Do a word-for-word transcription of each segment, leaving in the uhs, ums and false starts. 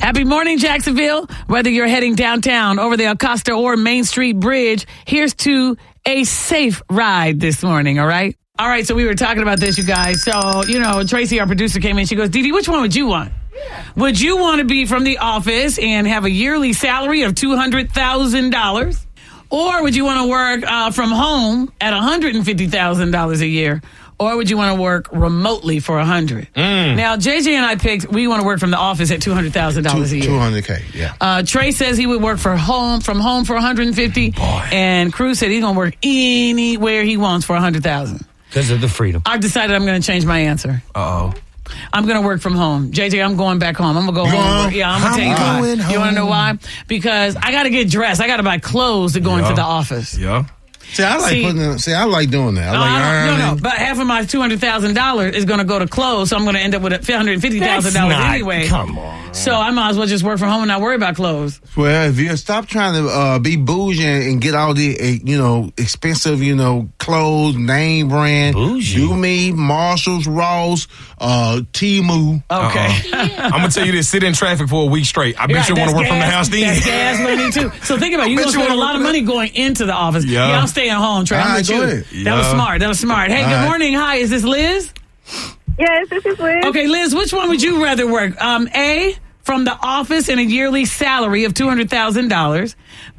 Happy morning, Jacksonville. Whether you're heading downtown, over the Acosta or Main Street Bridge, here's to a safe ride this morning, all right? All right, so we were talking about this, you guys. So, you know, Tracy, our producer, came in. She goes, Dee Dee, which one would you want? Yeah. Would you want to be from the office and have a yearly salary of two hundred thousand dollars? Or would you want to work uh, from home at one hundred fifty thousand dollars a year? Or would you want to work remotely for one hundred thousand dollars? Mm. Now, J J and I picked, we want to work from the office at two hundred thousand dollars a year. two hundred K, yeah. Uh, Trey says he would work for home from home for one hundred fifty thousand dollars. And Cruz said he's going to work anywhere he wants for one hundred thousand dollars. Because of the freedom. I've decided I'm going to change my answer. Uh-oh. I'm going to work from home. J J, I'm going back home. I'm going to go you home. Going, and work. Yeah, I'm going to tell you why. Home. You want to know why? Because I got to get dressed. I got to buy clothes to go yeah. into the office. Yeah. See, I like see, putting. In, see, I like doing that. I no, like I ironing. no, no, but half of my two hundred thousand dollars is going to go to clothes, so I'm going to end up with one hundred fifty thousand dollars anyway. Come on. So I might as well just work from home and not worry about clothes. Well, if you stop trying to uh, be bougie and, and get all the, uh, you know, expensive, you know, clothes, name brand, bougie. Do Me, Marshalls, Ross, uh, Temu. Okay. Uh-uh. Yeah. I'm going to tell you this, sit in traffic for a week straight. I bet right, you want to work gas, from the house then. That's gas money too. So think about it. You're going to spend a lot of money going into the office. Yeah. yeah I'm staying home, Trey. I'm with you. That yeah. was smart. That was smart. Hey, all good right. morning. Hi, is this Liz? Yes, this is Liz. Okay, Liz, which one would you rather work? Um, A, from the office and a yearly salary of two hundred thousand dollars.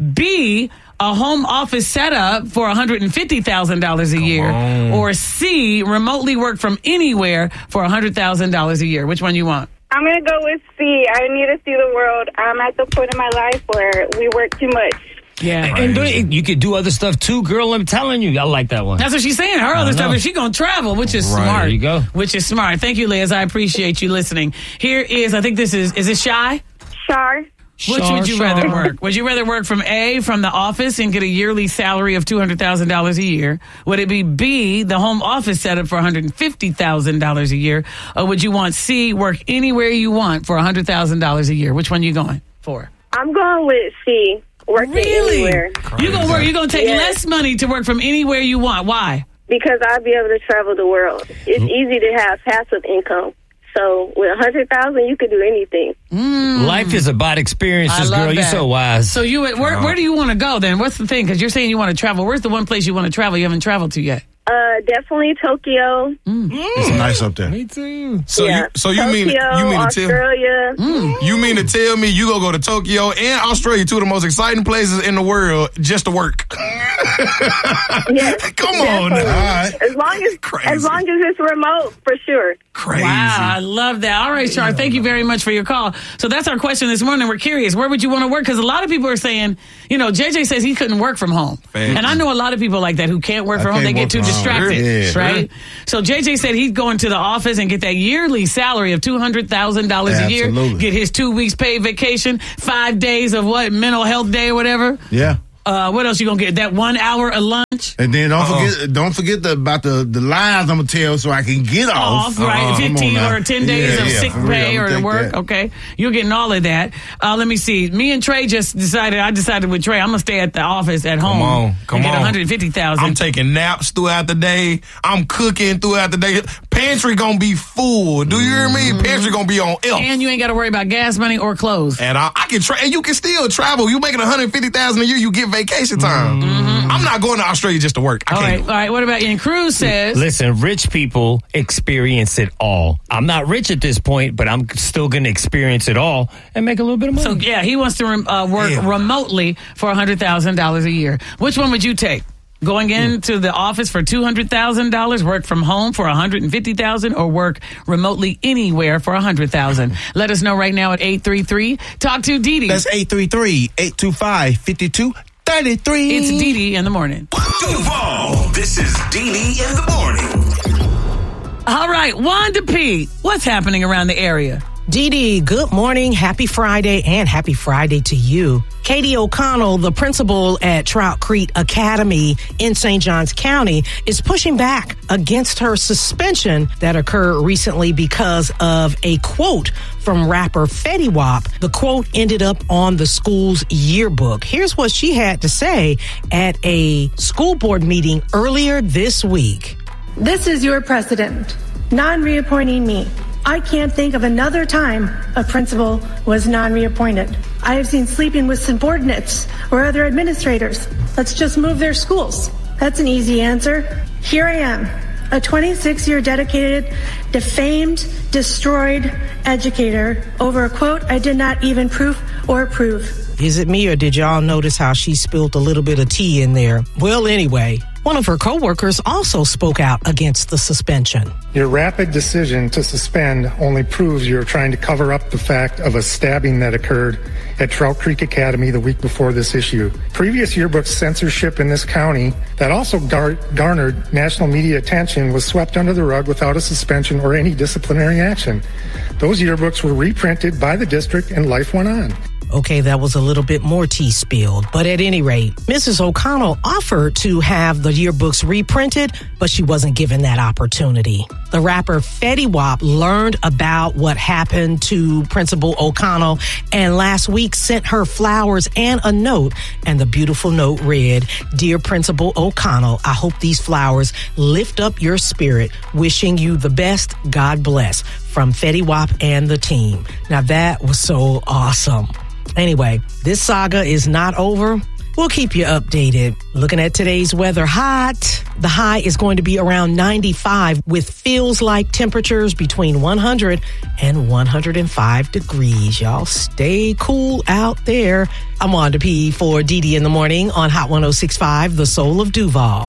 B, a home office setup for one hundred fifty thousand dollars a Come year. on. Or C, remotely work from anywhere for one hundred thousand dollars a year. Which one you want? I'm going to go with C. I need to see the world. I'm at the point in my life where we work too much. Yeah. And do it, you could do other stuff too, girl. I'm telling you, I like that one. That's what she's saying. Her other stuff is she going to travel, which is Right, smart. there you go. Which is smart. Thank you, Liz. I appreciate you listening. Here is, I think this is, is this Shy? Shar. Which Shar, would you Shar. rather work? Would you rather work from A, from the office and get a yearly salary of two hundred thousand dollars a year? Would it be B, the home office setup for one hundred fifty thousand dollars a year? Or would you want C, work anywhere you want for one hundred thousand dollars a year? Which one are you going for? I'm going with C. Working Really? anywhere. You're going to work, you're going to take Yeah. less money to work from anywhere you want. Why? Because I'll be able to travel the world. It's easy to have passive income. So with one hundred thousand dollars, you could do anything. Mm. Life is about I experiences, love girl. You're that. so wise. So you, where, where do you want to go then? What's the thing? Because you're saying you want to travel. Where's the one place you want to travel you haven't traveled to yet? Uh, definitely Tokyo. It's nice up there. Me too. So yeah. you so you Tokyo, mean you mean to tell Australia. Mm. you mean to tell me you gonna go to Tokyo and Australia, two of the most exciting places in the world, just to work? Yes, Come on, definitely. All right. As long as Crazy. as long as it's remote, for sure. crazy. Wow, I love that. All right, Char, thank you very much for your call. So that's our question this morning. We're curious, where would you want to work? Because a lot of people are saying, you know, J J says he couldn't work from home. Thank and I know a lot of people like that who can't work I from home. They can't get work too from home. distracted, Yeah. right? So J J said he'd go into the office and get that yearly salary of two hundred thousand dollars a year, Absolutely. get his two weeks paid vacation, five days of what, mental health day or whatever. Yeah. Uh, what else you going to get? That one hour of lunch? And then don't Uh-oh. forget, don't forget the, about the, the lies I'm gonna tell so I can get off. Off, right? Uh-uh. Come on fifteen now. or ten days Yeah, of yeah, sick for real. pay I'm or gonna take work. that. Okay, you're getting all of that. Uh, let me see. Me and Trey just decided. I decided with Trey, I'm gonna stay at the office at home. Come on, come and get on. one hundred fifty thousand. I'm taking naps throughout the day. I'm cooking throughout the day. Pantry gonna be full. Do you hear me? Pantry gonna be on F. And you ain't got to worry about gas money or clothes. And I, I can tra- and you can still travel. You making one hundred fifty thousand a year, you get vacation time. I'm not going to Australia just to work. I All can't. right, all right. What about you? And Cruz says, Listen, rich people experience it all. I'm not rich at this point, but I'm still going to experience it all and make a little bit of so money. yeah, he wants to rem- uh, work Damn. remotely for one hundred thousand dollars a year. Which one would you take? Going into the office for two hundred thousand dollars, work from home for one hundred fifty thousand dollars, or work remotely anywhere for one hundred thousand dollars? Let us know right now at eight three three. Talk to Dee Dee. That's eight three three, eight two five, five two three three. It's Dee Dee in the morning. Duval, this is Dee Dee in the morning. All right, Wanda P., what's happening around the area? Dee Dee, good morning, happy Friday, and happy Friday to you. Katie O'Connell, the principal at Trout Creek Academy in Saint Johns County, is pushing back against her suspension that occurred recently because of a quote from rapper Fetty Wap. The quote ended up on the school's yearbook. Here's what she had to say at a school board meeting earlier this week. This is your precedent, non-reappointing me. I can't think of another time a principal was non-reappointed. I have seen sleeping with subordinates or other administrators. Let's just move their schools. That's an easy answer. Here I am, a twenty-six-year dedicated, defamed, destroyed educator over a quote I did not even proof or approve. Is it me, or did y'all notice how she spilled a little bit of tea in there? Well, anyway, one of her coworkers also spoke out against the suspension. Your rapid decision to suspend only proves you're trying to cover up the fact of a stabbing that occurred at Trout Creek Academy the week before this issue. Previous yearbook censorship in this county that also gar- garnered national media attention was swept under the rug without a suspension or any disciplinary action. Those yearbooks were reprinted by the district and life went on. Okay, that was a little bit more tea spilled. But at any rate, Missus O'Connell offered to have the yearbooks reprinted, but she wasn't given that opportunity. The rapper Fetty Wap learned about what happened to Principal O'Connell and last week sent her flowers and a note. And the beautiful note read, "Dear Principal O'Connell, I hope these flowers lift up your spirit. Wishing you the best. God bless." From Fetty Wap and the team. Now that was so awesome. Anyway, this saga is not over. We'll keep you updated. Looking at today's weather, hot. The high is going to be around ninety-five with feels like temperatures between one hundred and one hundred five degrees. Y'all stay cool out there. I'm Wanda P for D D in the Morning on Hot one oh six point five, the soul of Duval.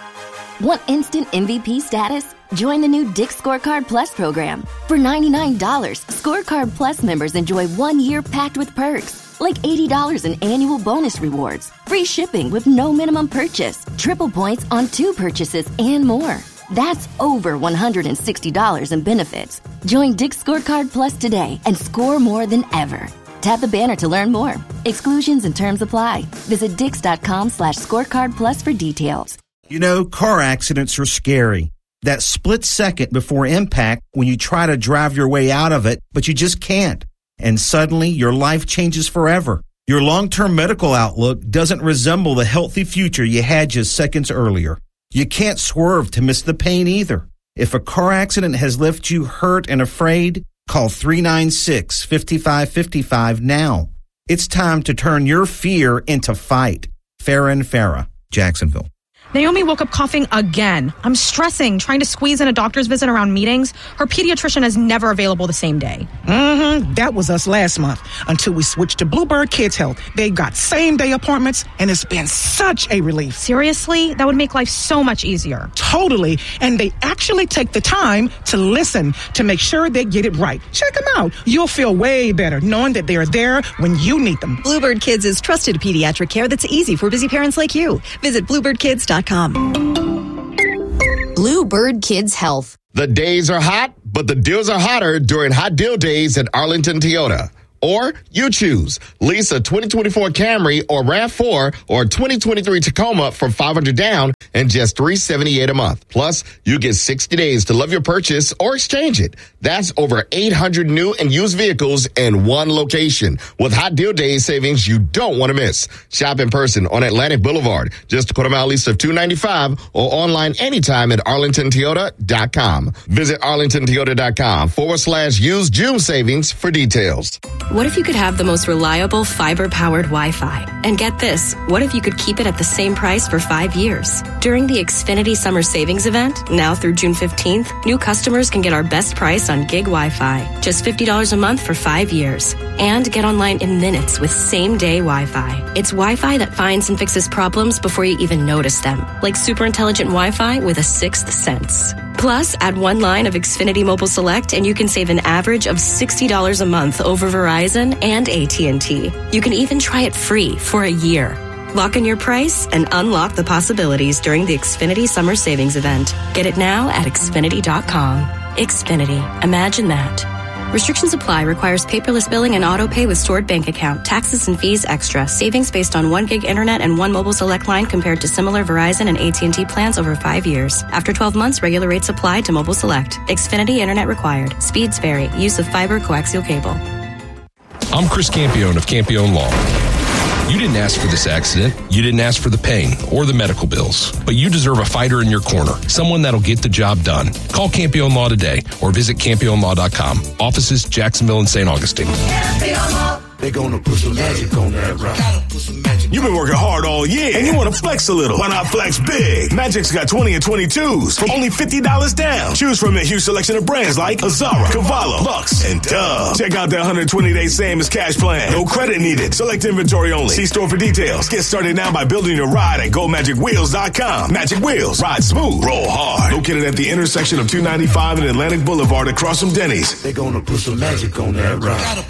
Want instant M V P status? Join the new Dick's Scorecard Plus program. For ninety-nine dollars, Scorecard Plus members enjoy one year packed with perks, like eighty dollars in annual bonus rewards, free shipping with no minimum purchase, triple points on two purchases, and more. That's over one hundred sixty dollars in benefits. Join Dick's Scorecard Plus today and score more than ever. Tap the banner to learn more. Exclusions and terms apply. Visit dix.com slash scorecard plus for details. You know, car accidents are scary. That split second before impact when you try to drive your way out of it, but you just can't. And suddenly your life changes forever. Your long-term medical outlook doesn't resemble the healthy future you had just seconds earlier. You can't swerve to miss the pain either. If a car accident has left you hurt and afraid, call three nine six, five five five five now. It's time to turn your fear into fight. Farah and Farah, Jacksonville. Naomi woke up coughing again. I'm stressing, trying to squeeze in a doctor's visit around meetings. Her pediatrician is never available the same day. Mm-hmm. That was us last month until we switched to Bluebird Kids Health. They got same-day appointments, and it's been such a relief. Seriously? That would make life so much easier. Totally. And they actually take the time to listen to make sure they get it right. Check them out. You'll feel way better knowing that they are there when you need them. Bluebird Kids is trusted pediatric care that's easy for busy parents like you. Visit bluebird kids dot com. Bluebird Kids Health. The days are hot, but the deals are hotter during Hot Deal Days at Arlington Toyota. Or you choose. Lease a twenty twenty-four Camry or RAV four or twenty twenty-three Tacoma for five hundred dollars down and just three hundred seventy-eight dollars a month. Plus, you get sixty days to love your purchase or exchange it. That's over eight hundred new and used vehicles in one location with Hot Deal Days savings you don't want to miss. Shop in person on Atlantic Boulevard. Just a quarter mile lease of two hundred ninety-five dollars or online anytime at arlington toyota dot com. Visit arlington toyota dot com forward slash use June savings for details. What if you could have the most reliable fiber-powered Wi-Fi? And get this, what if you could keep it at the same price for five years? During the Xfinity Summer Savings Event, now through June fifteenth, new customers can get our best price on gig Wi-Fi, just fifty dollars a month for five years. And get online in minutes with same-day Wi-Fi. It's Wi-Fi that finds and fixes problems before you even notice them, like super intelligent Wi-Fi with a sixth sense. Plus, add one line of Xfinity Mobile Select and you can save an average of sixty dollars a month over Verizon and A T and T. You can even try it free for a year. Lock in your price and unlock the possibilities during the Xfinity Summer Savings Event. Get it now at xfinity dot com. Xfinity. Imagine that. Restrictions apply. Requires paperless billing and auto pay with stored bank account. Taxes and fees extra. Savings based on one gig internet and one mobile select line compared to similar Verizon and A T and T plans over five years. After twelve months, regular rates apply to mobile select. Xfinity internet required. Speeds vary. Use of fiber coaxial cable. I'm Chris Campione of Campione Law. You didn't ask for this accident. You didn't ask for the pain or the medical bills. But you deserve a fighter in your corner, someone that'll get the job done. Call Campione Law today or visit campione law dot com. Offices Jacksonville and Saint Augustine. They're gonna put some magic on that rock. You've been working hard all year and you want to flex a little. Why not flex big? Magic's got twenty and twenty-twos for only fifty dollars down. Choose from a huge selection of brands like Azara, Cavallo, Lux, and Dove. Check out the one hundred twenty day same as cash plan. No credit needed. Select inventory only. See store for details. Get started now by building your ride at go magic wheels dot com. Magic Wheels. Ride smooth. Roll hard. Located at the intersection of two ninety-five and Atlantic Boulevard across from Denny's. They're gonna put some magic on that rock.